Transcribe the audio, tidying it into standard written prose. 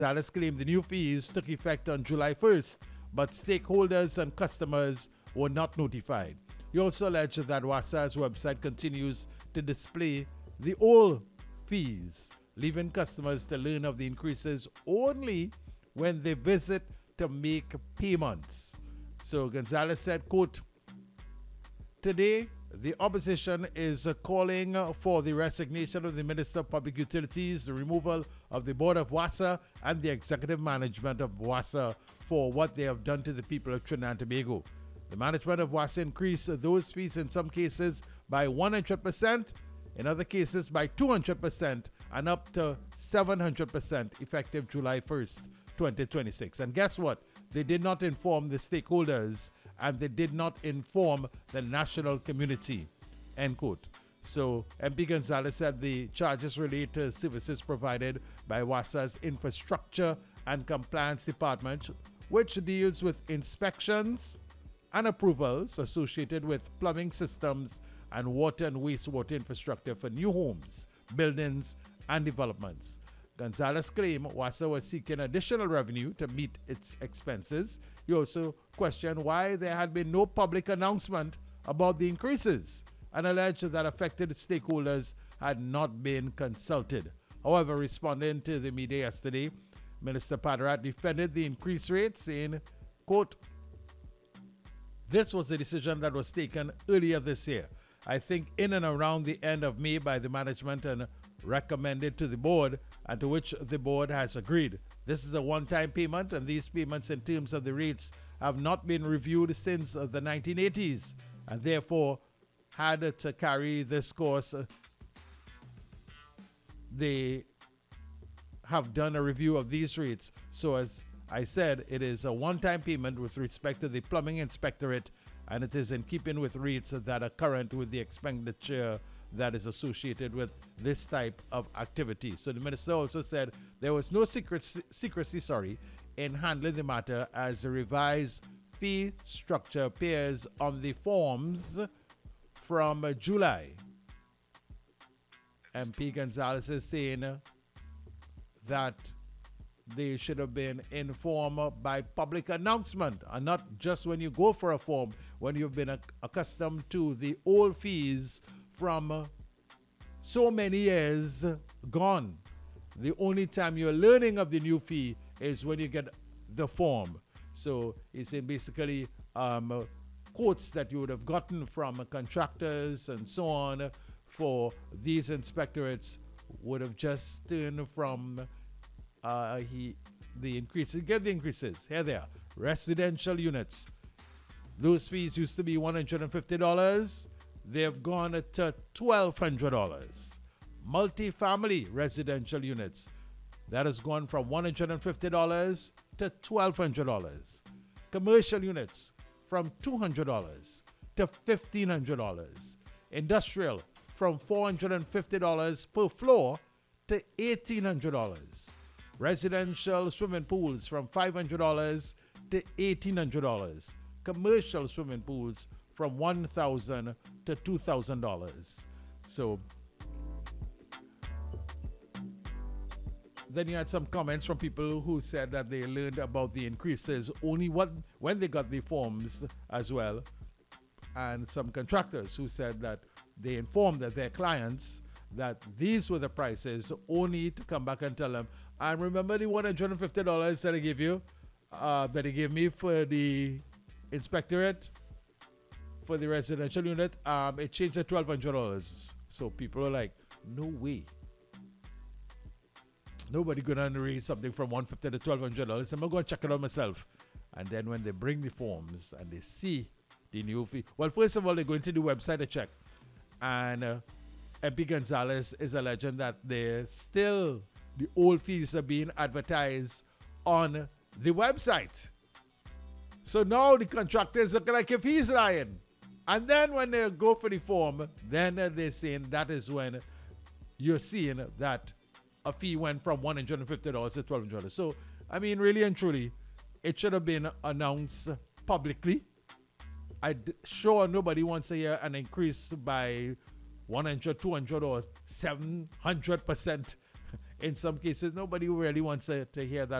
Gonzalez claimed the new fees took effect on July 1st, but stakeholders and customers were not notified. He also alleged that WASA's website continues to display the old fees, leaving customers to learn of the increases only when they visit to make payments. So Gonzalez said, quote, "Today, the opposition is calling for the resignation of the Minister of Public Utilities, the removal of the board of WASA, and the executive management of WASA for what they have done to the people of Trinidad and Tobago. The management of WASA increased those fees in some cases by 100%, in other cases by 200%, and up to 700% effective July 1st, 2026. And guess what? They did not inform the stakeholders and they did not inform the national community," end quote. So MP Gonzalez said the charges relate to services provided by WASA's Infrastructure and Compliance Department, which deals with inspections and approvals associated with plumbing systems and water and wastewater infrastructure for new homes, buildings, and developments. Gonzalez claimed WASA was seeking additional revenue to meet its expenses. He also questioned why there had been no public announcement about the increases and alleged that affected stakeholders had not been consulted. However, responding to the media yesterday, Minister Paderat defended the increased rates, saying, quote, "This was a decision that was taken earlier this year. I think in and around the end of May by the management and recommended to the board, and to which the board has agreed. This is a one-time payment, and these payments in terms of the rates have not been reviewed since the 1980s, and therefore had to carry this course. They have done a review of these rates. So as I said, it is a one-time payment with respect to the plumbing inspectorate, and it is in keeping with rates that are current with the expenditure that is associated with this type of activity." So the minister also said there was no secrecy in handling the matter, as the revised fee structure appears on the forms from July. MP Gonzalez is saying that they should have been informed by public announcement, and not just when you go for a form, when you've been accustomed to the old fees from so many years gone. The only time you're learning of the new fee is when you get the form. So it's in basically quotes that you would have gotten from contractors and so on for these inspectorates would have just turned from the increases. Get the increases. Here they are. Residential units. Those fees used to be $150. They've gone to $1,200. Multi-family residential units. That has gone from $150 to $1,200. Commercial units from $200 to $1,500. Industrial from $450 per floor to $1,800. Residential swimming pools from $500 to $1,800. Commercial swimming pools from $1,000 to $2,000. So then you had some comments from people who said that they learned about the increases only when they got the forms as well. And some contractors who said that they informed their clients that these were the prices, only to come back and tell them, and remember the $150 that I gave you, that they gave me for the inspectorate, for the residential unit, it changed to $1,200. So people are like, no way. Nobody gonna raise something from $150 to $1,200. I'm going to check it out myself. And then when they bring the forms and they see the new fee, well, first of all, they go into the website to check. And MP Gonzalez is alleging that the old fees are being advertised on the website. So now the contractors look like if he's lying. And then when they go for the form, then they're saying that is when you're seeing that a fee went from $150 to $1,200. So, I mean, really and truly, it should have been announced publicly. I'm sure nobody wants to hear an increase by 100, 200, or 700% in some cases, nobody really wants to hear that